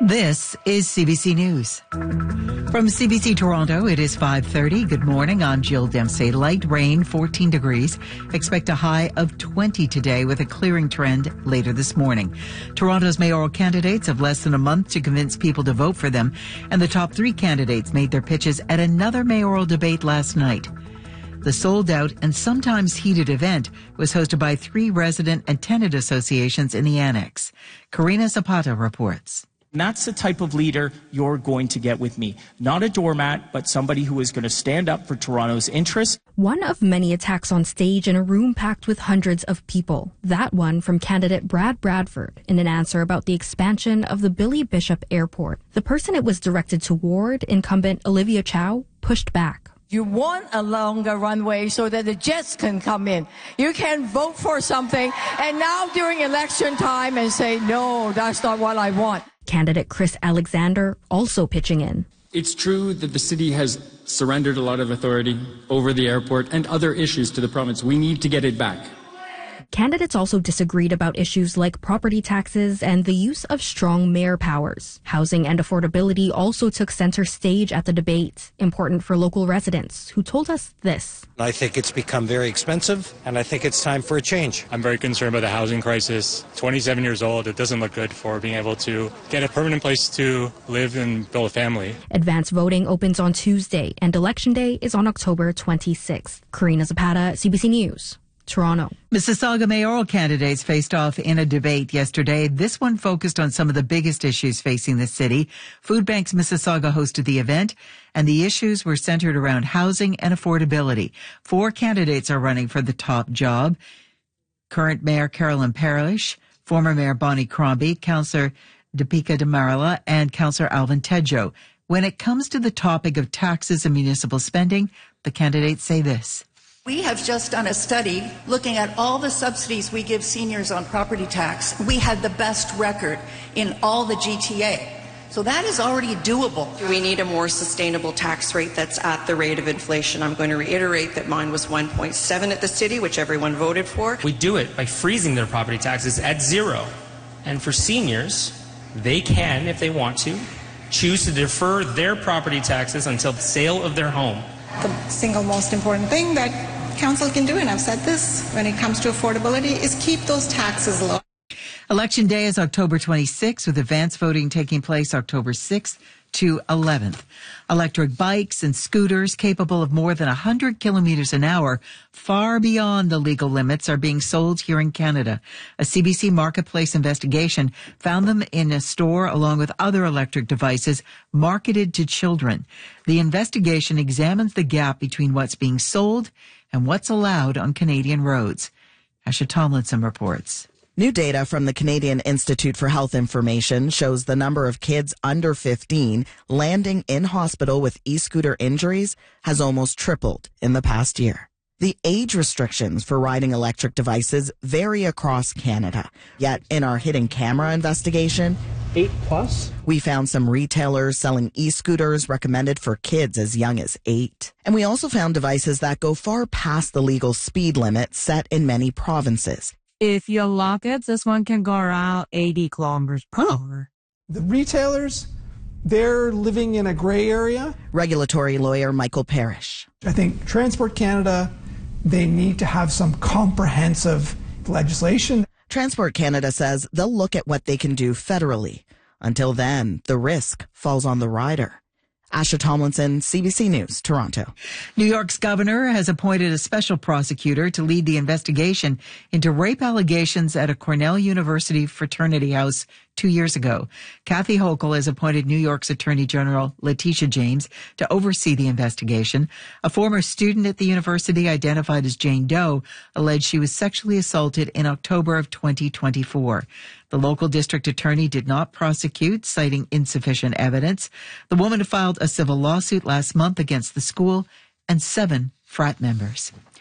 This is CBC News. From CBC Toronto, it is 5:30. Good morning. I'm Jill Dempsey. Light rain, 14 degrees. Expect a high of 20 today with a clearing trend later this morning. Toronto's mayoral candidates have less than a month to convince people to vote for them, and the top three candidates made their pitches at another mayoral debate last night. The sold-out and sometimes heated event was hosted by three resident and tenant associations in the Annex. Karina Zapata reports. And that's the type of leader you're going to get with me. Not a doormat, but somebody who is going to stand up for Toronto's interests. One of many attacks on stage in a room packed with hundreds of people. That one from candidate Brad Bradford in an answer about the expansion of the Billy Bishop Airport. The person it was directed toward, incumbent Olivia Chow, pushed back. You want a longer runway so that the jets can come in. You can vote for something and now during election time and say, no, that's not what I want. Candidate Chris Alexander also pitching in. It's true that the city has surrendered a lot of authority over the airport and other issues to the province. We need to get it back. Candidates also disagreed about issues like property taxes and the use of strong mayor powers. Housing and affordability also took center stage at the debate, important for local residents, who told us this. I think it's become very expensive, and I think it's time for a change. I'm very concerned about the housing crisis. 27 years old, it doesn't look good for being able to get a permanent place to live and build a family. Advance voting opens on Tuesday, and Election Day is on October 26th. Karina Zapata, CBC News. Toronto. Mississauga mayoral candidates faced off in a debate yesterday. This one focused on some of the biggest issues facing the city. Food Banks Mississauga hosted the event, and the issues were centered around housing and affordability. Four candidates are running for the top job. Current Mayor Carolyn Parrish, former Mayor Bonnie Crombie, Councillor Deepika Damarala, and Councillor Alvin Tedjo. When it comes to the topic of taxes and municipal spending, the candidates say this. We have just done a study looking at all the subsidies we give seniors on property tax. We had the best record in all the GTA. So that is already doable. We need a more sustainable tax rate that's at the rate of inflation. I'm going to reiterate that mine was 1.7 at the city, which everyone voted for. We do it by freezing their property taxes at zero. And for seniors, they can, if they want to, choose to defer their property taxes until the sale of their home. The single most important thing that council can do, and I've said this when it comes to affordability, is keep those taxes low. Election Day is October 26th, with advance voting taking place October 6th to 11th. Electric bikes and scooters capable of more than 100 kilometers an hour, far beyond the legal limits, are being sold here in Canada. A CBC Marketplace investigation found them in a store along with other electric devices marketed to children. The investigation examines the gap between what's being sold and what's allowed on Canadian roads. Asha Tomlinson reports. New data from the Canadian Institute for Health Information shows the number of kids under 15 landing in hospital with e-scooter injuries has almost tripled in the past year. The age restrictions for riding electric devices vary across Canada. Yet in our hidden camera investigation, 8+, we found some retailers selling e-scooters recommended for kids as young as 8. And we also found devices that go far past the legal speed limit set in many provinces. If you lock it, this one can go around 80 kilometers per hour. The retailers, they're living in a gray area. Regulatory lawyer Michael Parrish. I think Transport Canada, they need to have some comprehensive legislation. Transport Canada says they'll look at what they can do federally. Until then, the risk falls on the rider. Asha Tomlinson, CBC News, Toronto. New York's governor has appointed a special prosecutor to lead the investigation into rape allegations at a Cornell University fraternity house 2 years ago. Kathy Hochul has appointed New York's Attorney General Letitia James to oversee the investigation. A former student at the university, identified as Jane Doe, alleged she was sexually assaulted in October of 2024. The local district attorney did not prosecute, citing insufficient evidence. The woman filed a civil lawsuit last month against the school and 7 frat members.